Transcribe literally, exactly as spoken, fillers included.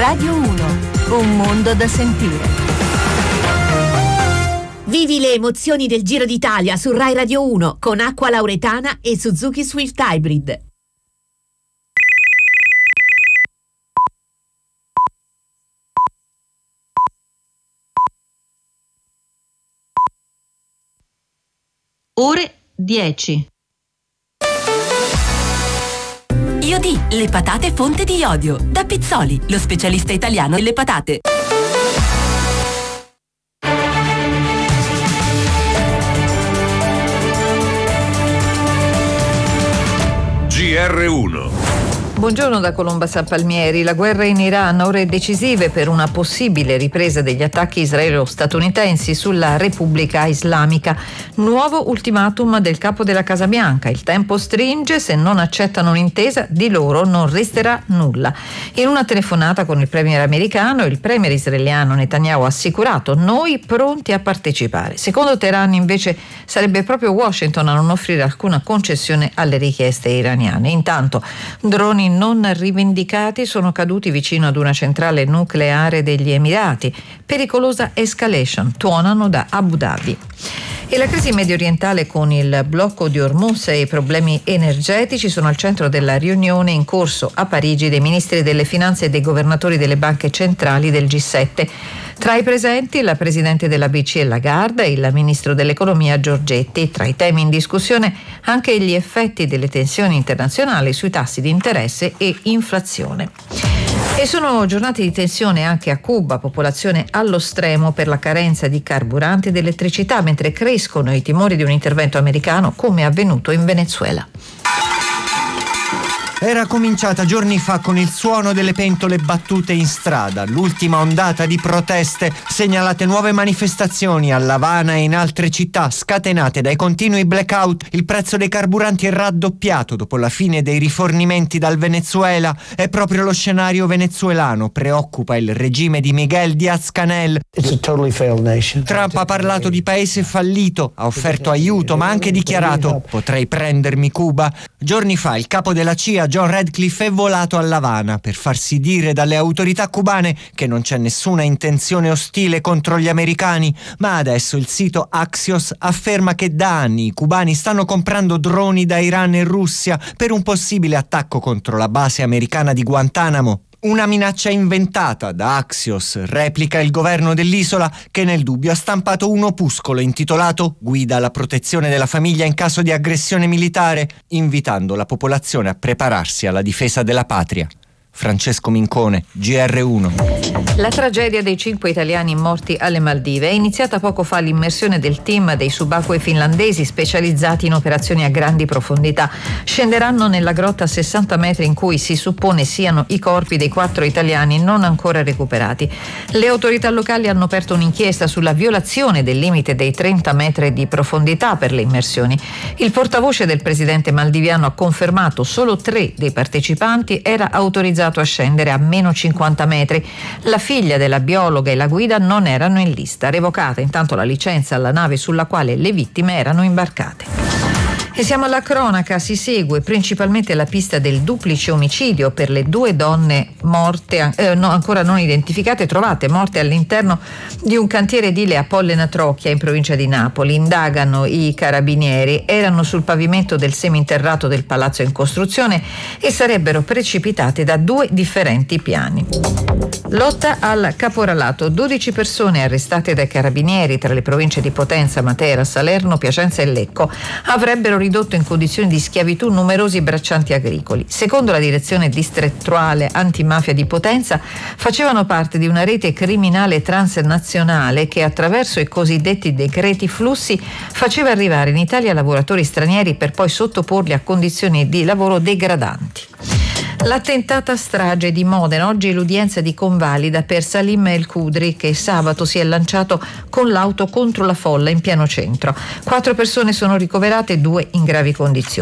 Radio uno, un mondo da sentire. Vivi le emozioni del Giro d'Italia su Rai Radio uno con Acqua Lauretana e Suzuki Swift Hybrid. Ore dieci. Iodi, le patate fonte di iodio. Da Pizzoli, lo specialista italiano delle patate. G R uno. Buongiorno da Colomba San Palmieri. La guerra in Iran, ore decisive per una possibile ripresa degli attacchi israelo-statunitensi sulla Repubblica Islamica. Nuovo ultimatum del capo della Casa Bianca. Il tempo stringe, se non accettano un'intesa di loro non resterà nulla. In una telefonata con il premier americano, il premier israeliano Netanyahu ha assicurato: noi pronti a partecipare. Secondo Teheran invece sarebbe proprio Washington a non offrire alcuna concessione alle richieste iraniane. Intanto droni non rivendicati sono caduti vicino ad una centrale nucleare degli Emirati. Pericolosa escalation, tuonano da Abu Dhabi. E la crisi medio orientale con il blocco di Hormuz e i problemi energetici sono al centro della riunione in corso a Parigi dei ministri delle finanze e dei governatori delle banche centrali del G sette. Tra i presenti la presidente della B C E Lagarde e il ministro dell'economia Giorgetti. Tra i temi in discussione anche gli effetti delle tensioni internazionali sui tassi di interesse e inflazione. E sono giornate di tensione anche a Cuba, popolazione allo stremo per la carenza di carburanti ed elettricità, mentre crescono i timori di un intervento americano come avvenuto in Venezuela. Era cominciata giorni fa con il suono delle pentole battute in strada. L'ultima ondata di proteste segnalate nuove manifestazioni a L'Avana e in altre città scatenate dai continui blackout. Il prezzo dei carburanti è raddoppiato dopo la fine dei rifornimenti dal Venezuela. È proprio lo scenario venezuelano preoccupa il regime di Miguel Díaz-Canel. Trump ha parlato di paese fallito, ha offerto aiuto ma ha anche dichiarato: potrei prendermi Cuba. Giorni fa il capo della C I A John Radcliffe è volato a L'Avana per farsi dire dalle autorità cubane che non c'è nessuna intenzione ostile contro gli americani, ma adesso il sito Axios afferma che da anni i cubani stanno comprando droni da Iran e Russia per un possibile attacco contro la base americana di Guantanamo. Una minaccia inventata da Axios, replica il governo dell'isola, che nel dubbio ha stampato un opuscolo intitolato Guida alla protezione della famiglia in caso di aggressione militare, invitando la popolazione a prepararsi alla difesa della patria. Francesco Mincone, G R uno. La tragedia dei cinque italiani morti alle Maldive. È iniziata poco fa l'immersione del team dei subacquei finlandesi specializzati in operazioni a grandi profondità. Scenderanno nella grotta a sessanta metri in cui si suppone siano i corpi dei quattro italiani non ancora recuperati. Le autorità locali hanno aperto un'inchiesta sulla violazione del limite dei trenta metri di profondità per le immersioni. Il portavoce del presidente maldiviano ha confermato solo tre dei partecipanti era autorizzato a scendere a meno cinquanta metri. La figlia della biologa e la guida non erano in lista. Revocata intanto la licenza alla nave sulla quale le vittime erano imbarcate. E siamo alla cronaca, si segue principalmente la pista del duplice omicidio per le due donne morte, eh, no, ancora non identificate, trovate morte all'interno di un cantiere edile a Pollena Trocchia in provincia di Napoli. Indagano i carabinieri, erano sul pavimento del seminterrato del palazzo in costruzione e sarebbero precipitate da due differenti piani. Lotta al caporalato, dodici persone arrestate dai carabinieri tra le province di Potenza, Matera, Salerno, Piacenza e Lecco avrebbero ridotto in condizioni di schiavitù numerosi braccianti agricoli. Secondo la direzione distrettuale antimafia di Potenza, facevano parte di una rete criminale transnazionale che attraverso i cosiddetti decreti flussi faceva arrivare in Italia lavoratori stranieri per poi sottoporli a condizioni di lavoro degradanti. L'attentata strage di Modena, oggi l'udienza di convalida per Salim El Khudri, che sabato si è lanciato con l'auto contro la folla in pieno centro. Quattro persone sono ricoverate, due in gravi condizioni.